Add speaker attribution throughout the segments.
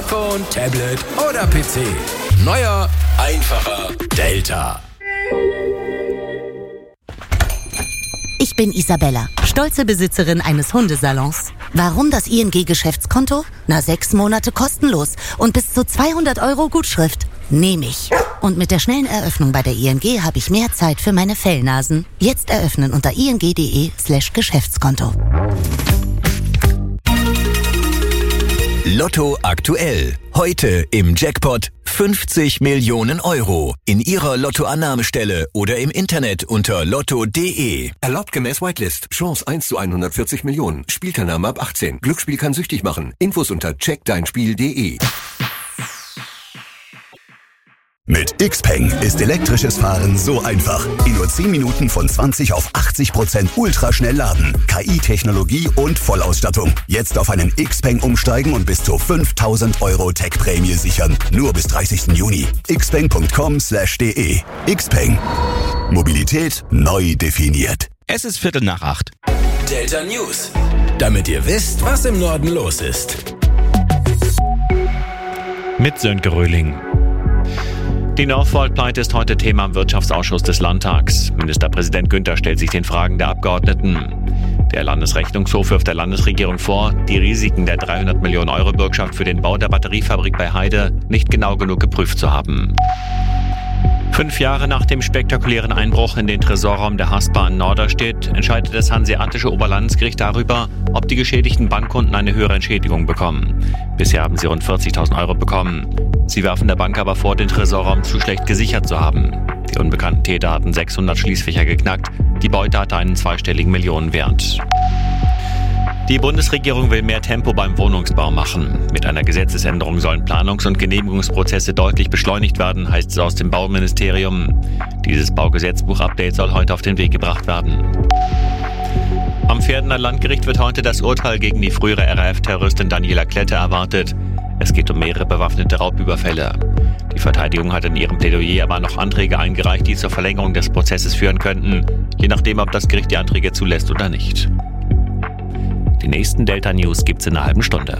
Speaker 1: Smartphone, Tablet oder PC. Neuer, einfacher Delta.
Speaker 2: Ich bin Isabella, stolze Besitzerin eines Hundesalons. Warum das ING-Geschäftskonto? 6 Monate kostenlos und bis zu 200 € Gutschrift. Nehme ich. Und mit der schnellen Eröffnung bei der ING habe ich mehr Zeit für meine Fellnasen. Jetzt eröffnen unter ing.de/Geschäftskonto.
Speaker 3: Lotto aktuell. Heute im Jackpot 50 Millionen € in Ihrer Lottoannahmestelle oder im Internet unter lotto.de.
Speaker 4: Erlaubt gemäß Whitelist. Chance 1 zu 140 Millionen. Spielteilnahme ab 18. Glücksspiel kann süchtig machen. Infos unter checkdeinspiel.de.
Speaker 5: Mit Xpeng ist elektrisches Fahren so einfach. In nur 10 Minuten von 20 auf 80% ultraschnell laden. KI-Technologie und Vollausstattung. Jetzt auf einen Xpeng umsteigen und bis zu 5.000 € Tech-Prämie sichern. Nur bis 30. Juni. xpeng.com/de. Xpeng. Mobilität neu definiert.
Speaker 6: Es ist 7:45.
Speaker 1: Delta News. Damit ihr wisst, was im Norden los ist.
Speaker 7: Mit Sönke Röhling. Die Northvolt-Pleite ist heute Thema im Wirtschaftsausschuss des Landtags. Ministerpräsident Günther stellt sich den Fragen der Abgeordneten. Der Landesrechnungshof wirft der Landesregierung vor, die Risiken der 300 Millionen € Bürgschaft für den Bau der Batteriefabrik bei Heide nicht genau genug geprüft zu haben. 5 Jahre nach dem spektakulären Einbruch in den Tresorraum der Haspa in Norderstedt entscheidet das Hanseatische Oberlandesgericht darüber, ob die geschädigten Bankkunden eine höhere Entschädigung bekommen. Bisher haben sie rund 40.000 € bekommen. Sie werfen der Bank aber vor, den Tresorraum zu schlecht gesichert zu haben. Die unbekannten Täter hatten 600 Schließfächer geknackt. Die Beute hatte einen zweistelligen Millionenwert. Die Bundesregierung will mehr Tempo beim Wohnungsbau machen. Mit einer Gesetzesänderung sollen Planungs- und Genehmigungsprozesse deutlich beschleunigt werden, heißt es aus dem Bauministerium. Dieses Baugesetzbuch-Update soll heute auf den Weg gebracht werden. Am Verdener Landgericht wird heute das Urteil gegen die frühere RAF-Terroristin Daniela Klette erwartet. Es geht um mehrere bewaffnete Raubüberfälle. Die Verteidigung hat in ihrem Plädoyer aber noch Anträge eingereicht, die zur Verlängerung des Prozesses führen könnten, je nachdem, ob das Gericht die Anträge zulässt oder nicht. Die nächsten Delta News gibt's in einer halben Stunde.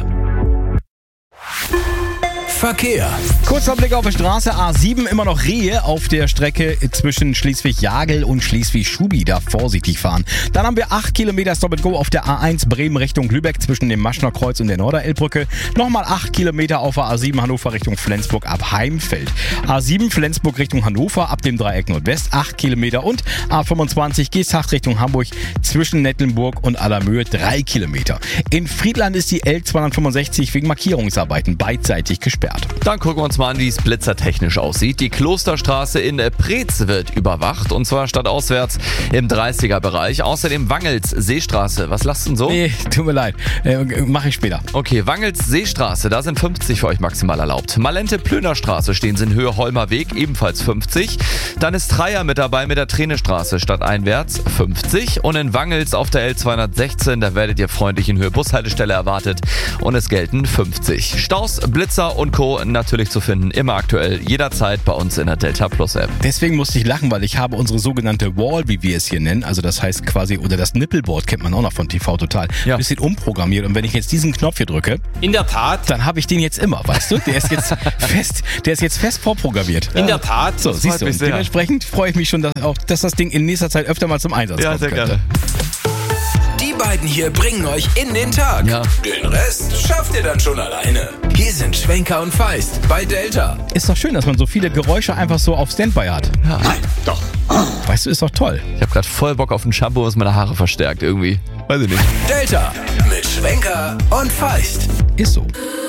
Speaker 1: Verkehr.
Speaker 6: Kurzer Blick auf die Straße A7, immer noch Rehe auf der Strecke zwischen Schleswig-Jagel und Schleswig-Schubi, da vorsichtig fahren. Dann haben wir 8 Kilometer Stop-and-Go auf der A1 Bremen Richtung Lübeck zwischen dem Maschner Kreuz und der Norderelbbrücke. Nochmal 8 Kilometer auf der A7 Hannover Richtung Flensburg ab Heimfeld. A7 Flensburg Richtung Hannover ab dem Dreieck Nordwest 8 Kilometer und A25 Geesthacht Richtung Hamburg zwischen Nettelnburg und Allermöhe 3 Kilometer. In Friedland ist die L265 wegen Markierungsarbeiten beidseitig gesperrt.
Speaker 8: Dann gucken wir uns mal an, wie es blitzertechnisch aussieht. Die Klosterstraße in Preetz wird überwacht und zwar stadtauswärts im 30er-Bereich. Außerdem Wangels Seestraße. Was lasst denn so?
Speaker 6: Nee, tut mir leid. Mache ich später.
Speaker 8: Okay, Wangels Seestraße, da sind 50 für euch maximal erlaubt. Malente-Plöner-Straße stehen sie in Höhe Holmer Weg, ebenfalls 50. Dann ist Treier mit dabei mit der Tränestraße stadteinwärts 50. Und in Wangels auf der L216, da werdet ihr freundlich in Höhe Bushaltestelle erwartet und es gelten 50. Staus, Blitzer und Co. natürlich zu finden, immer aktuell, jederzeit bei uns in der Delta Plus App.
Speaker 6: Deswegen musste ich lachen, weil ich habe unsere sogenannte Wall, wie wir es hier nennen, also das heißt quasi, oder das Nippelboard kennt man auch noch von TV Total, ein bisschen umprogrammiert und wenn ich jetzt diesen Knopf hier drücke,
Speaker 9: in der Tat,
Speaker 6: dann habe ich den jetzt immer, weißt du? Der ist jetzt fest vorprogrammiert.
Speaker 9: In der Tat.
Speaker 6: So, siehst du, und dementsprechend freue ich mich schon, dass das Ding in nächster Zeit öfter mal zum Einsatz kommen könnte. Gerne.
Speaker 1: Die beiden hier bringen euch in den Tag.
Speaker 8: Ja.
Speaker 1: Den Rest schafft ihr dann schon alleine. Hier sind Schwenker und Feist bei Delta.
Speaker 6: Ist doch schön, dass man so viele Geräusche einfach so auf Standby hat.
Speaker 8: Ja.
Speaker 1: Nein, doch.
Speaker 6: Weißt du, ist doch toll.
Speaker 8: Ich habe gerade voll Bock auf ein Shampoo, was meine Haare verstärkt irgendwie. Weiß ich nicht.
Speaker 1: Delta mit Schwenker und Feist.
Speaker 6: Ist so.